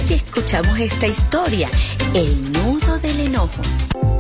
si escuchamos esta historia? El nudo del enojo.